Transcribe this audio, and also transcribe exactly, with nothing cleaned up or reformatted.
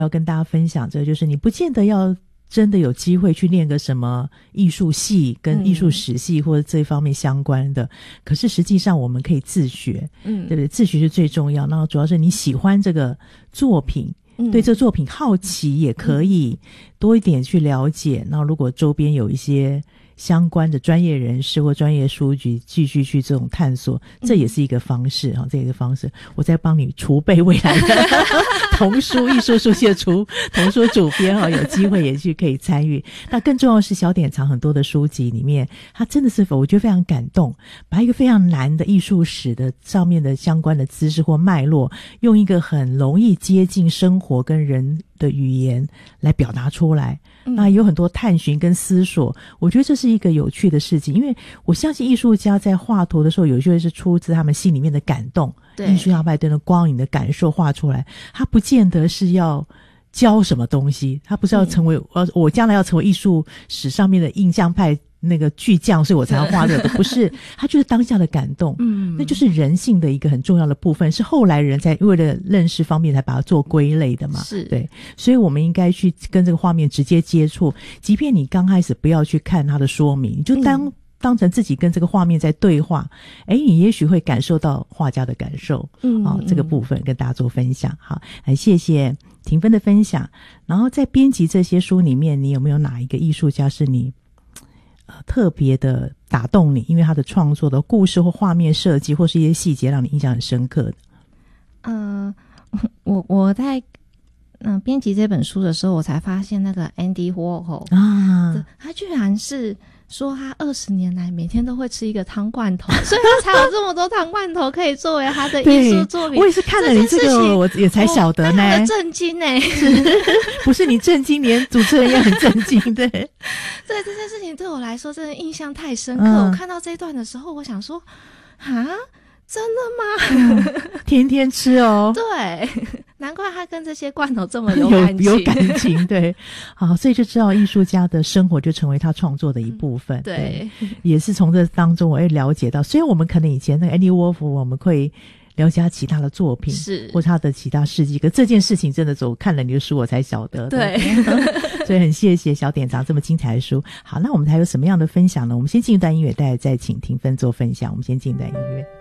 要跟大家分享，这就是你不见得要真的有机会去念个什么艺术系跟艺术史系或者这方面相关的、嗯、可是实际上我们可以自学，嗯，对不对？自学是最重要，那主要是你喜欢这个作品，嗯、对这个作品好奇也可以多一点去了解，那、嗯、如果周边有一些相关的专业人士或专业书局继续去这种探索，这也是一个方式、嗯、这一个方式我在帮你储备未来的童书艺术书系的厨童书主编有机会也去可以参与。那更重要的是小典藏很多的书籍里面，它真的是我觉得非常感动，把一个非常难的艺术史的上面的相关的知识或脉络，用一个很容易接近生活跟人的语言来表达出来，那有很多探寻跟思索，我觉得这是一个有趣的事情。因为我相信艺术家在画图的时候，有些是出自他们心里面的感动，艺术家拜登的光影的感受画出来，他不见得是要教什么东西，他不是要成为、嗯、我将来要成为艺术史上面的印象派那个巨匠，所以我才要画这个，不是，他就是当下的感动，嗯，那就是人性的一个很重要的部分，是后来人才为了认识方面才把它做归类的嘛，是，对，所以我们应该去跟这个画面直接接触，即便你刚开始不要去看它的说明，你就当、嗯、当成自己跟这个画面在对话，诶，你也许会感受到画家的感受，嗯，啊、哦，这个部分跟大家做分享，好，来谢谢庭芬的分享。然后在编辑这些书里面，你有没有哪一个艺术家是你特别的打动你，因为他的创作的故事或画面设计或是一些细节让你印象很深刻的？ 呃，我我在嗯编辑这本书的时候，我才发现那个 Andy Warhol 啊，他居然是说他二十年来每天都会吃一个汤罐头，所以他才有这么多汤罐头可以作为他的艺术作品。 我也是看了你这个，我也才晓得呢。 我的震惊呢， 不是你震惊，连主持人也很震惊，对。 对这件事情对我来说真的印象太深刻。嗯、我看到这一段的时候，我想说，啊，真的吗？ 嗯、天天吃哦。 对，难怪他跟这些罐头这么有感情， 有, 有感情。对，好，所以就知道艺术家的生活就成为他创作的一部分。嗯、对, 对，也是从这当中我会了解到，虽然我们可能以前那个 Andy Warhol 我们会了解他其他的作品，是或他的其他事迹，可这件事情真的走看了你的书我才晓得。对，所以很谢谢小典藏这么精彩的书。好，那我们还有什么样的分享呢？我们先进一段音乐，待会再请庭芬做分享。我们先进一段音乐。